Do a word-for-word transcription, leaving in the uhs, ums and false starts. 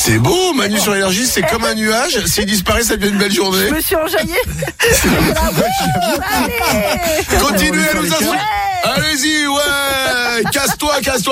C'est beau, Manu sur Énergie, c'est comme un nuage. S'il disparaît, ça devient une belle journée. Je me suis enjaillée. Continuez à nous insulter. Allez-y, ouais. Casse-toi, casse-toi.